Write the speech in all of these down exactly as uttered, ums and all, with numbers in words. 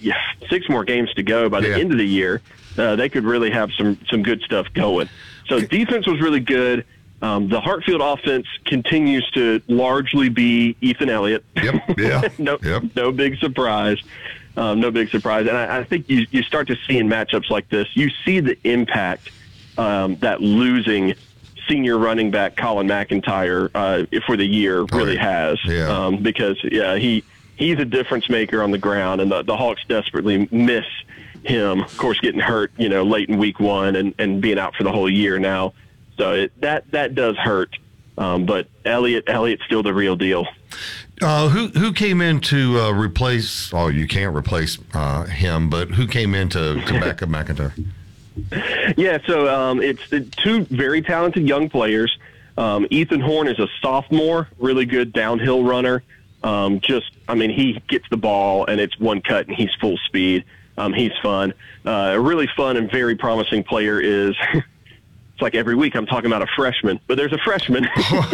yeah, six more games to go by the yeah. end of the year. Uh, they could really have some some good stuff going. So defense was really good. Um, the Hartfield offense continues to largely be Ethan Elliott. Yep. Yeah. no, yep. no big surprise. Um, no big surprise. And I, I think you, you start to see in matchups like this, you see the impact um, that losing senior running back Colin McIntyre uh, for the year really has. Yeah. Um, because, yeah, he he's a difference maker on the ground, and the, the Hawks desperately miss him, of course, getting hurt, you know, late in week one and, and being out for the whole year now. So it, that that does hurt. Um, but Elliott, Elliott's still the real deal. Uh, who who came in to uh, replace? Oh, you can't replace uh, him, but who came in to, to back up McIntyre? Yeah, so um, it's the two very talented young players. Um, Ethan Horn is a sophomore, really good downhill runner. Um, just, I mean, he gets the ball and it's one cut and he's full speed. Um, he's fun. Uh, a really fun and very promising player is, it's like every week I'm talking about a freshman, but there's a freshman.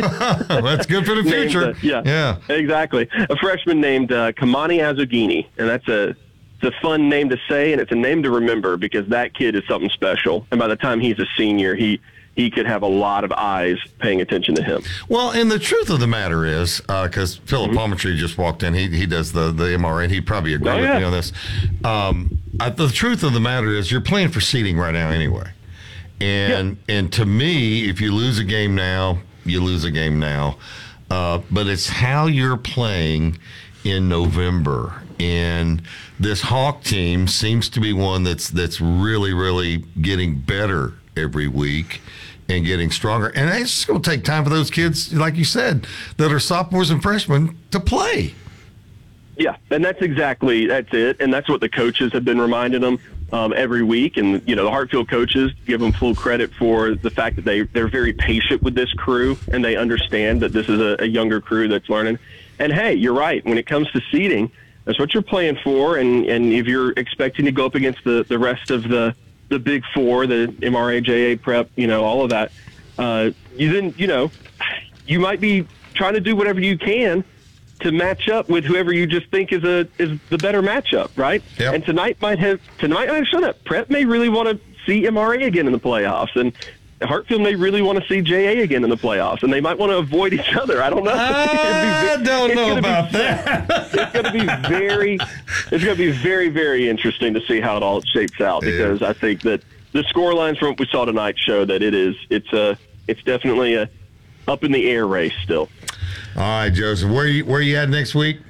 That's good for the future. named, uh, yeah, yeah, exactly. A freshman named uh, Kamani Azugini, and that's a it's a fun name to say, and it's a name to remember because that kid is something special. And by the time he's a senior, he he could have a lot of eyes paying attention to him. Well, and the truth of the matter is, because uh, Philip mm-hmm. Palmetry just walked in, he he does the, the M R A, and he'd probably agree oh, with yeah. me on this. Um, I, the truth of the matter is you're playing for seeding right now anyway. And yeah. and to me, if you lose a game now, you lose a game now. Uh, but it's how you're playing in November. And this Hawk team seems to be one that's that's really, really getting better every week and getting stronger. And it's just going to take time for those kids, like you said, that are sophomores and freshmen to play. Yeah, and that's exactly, that's it. And that's what the coaches have been reminding them um, every week. And, you know, the Hartfield coaches give them full credit for the fact that they, they're very patient with this crew and they understand that this is a, a younger crew that's learning. And, hey, you're right. When it comes to seeding, that's what you're playing for. And, and if you're expecting to go up against the, the rest of the, the big four, the M R A, J A, prep, you know, all of that, uh, you then, you know, you might be trying to do whatever you can to match up with whoever you just think is a is the better matchup, right? Yep. And tonight might have tonight might have shown that Prep may really want to see M R A again in the playoffs, and Hartfield may really want to see J A again in the playoffs, and they might want to avoid each other. I don't know. I be, don't know about be, that. It's going to be very, it's going to be very, very interesting to see how it all shapes out because yeah. I think that the score lines from what we saw tonight show that it is it's a it's definitely a up in the air race still. All right, Joseph, where you where you at next week?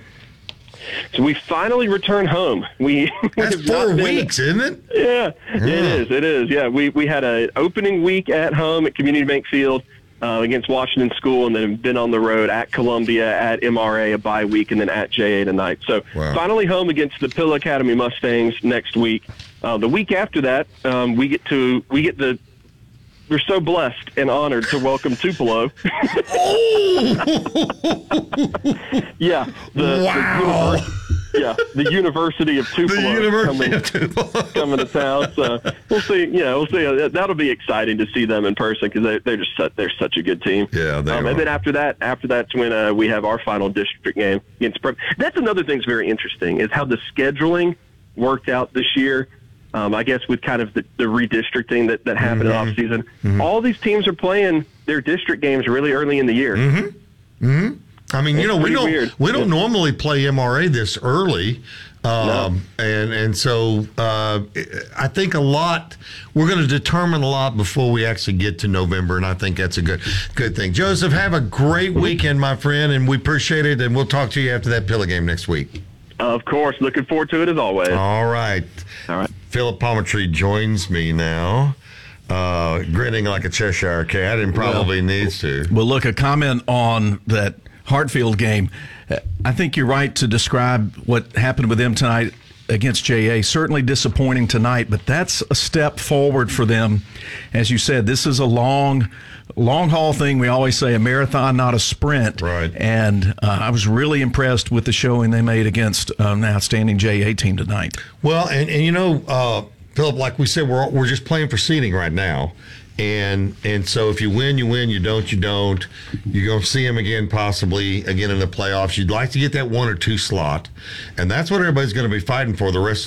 So we finally return home. We That's four weeks, isn't it? Yeah, yeah, it is. It is. Yeah, we we had an opening week at home at Community Bank Field uh, against Washington School, and then been on the road at Columbia, at M R A a bye week, and then at J A tonight. So wow. finally home against the Pill Academy Mustangs next week. Uh, the week after that, um, we get to we get the. We're so blessed and honored to welcome Tupelo. yeah. The, wow. The yeah, the University of Tupelo. The University coming, of Tupelo. coming to town. So we'll see. Yeah, we'll see. That'll be exciting to see them in person because they, they're just such, they're such a good team. Yeah, they um, are. And then after that, after that's when uh, we have our final district game against Prep. That's another thing that's very interesting is how the scheduling worked out this year. Um, I guess with kind of the, the redistricting that, that happened mm-hmm. in the offseason, mm-hmm. all these teams are playing their district games really early in the year. Mm-hmm. Mm-hmm. I mean, it's you know, we don't weird. we don't yeah. normally play M R A this early, um, no. and and so uh, I think a lot we're going to determine a lot before we actually get to November, and I think that's a good good thing. Joseph, have a great weekend, my friend, and we appreciate it. And we'll talk to you after that Pillar game next week. Of course, looking forward to it as always. All right, all right. Philip Palmetry joins me now, uh, grinning like a Cheshire cat, and probably well, needs to. Well, look, a comment on that Hartfield game. I think you're right to describe what happened with them tonight against J A. Certainly disappointing tonight, but that's a step forward for them. As you said, this is a long, long haul thing. We always say a marathon, not a sprint. Right. And uh, I was really impressed with the showing they made against um, an outstanding J A team tonight. Well, and, and you know, uh, Philip, like we said, we're we're just playing for seeding right now. And and so if you win, you win. You don't, you don't. You're going to see them again, possibly again in the playoffs. You'd like to get that one or two slot. And that's what everybody's going to be fighting for the rest